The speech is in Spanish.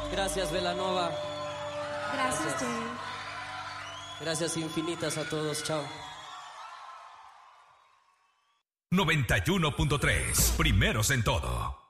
Gracias, Belanova. Gracias, Jay. Gracias infinitas a todos. Chao. 91.3, primeros en todo.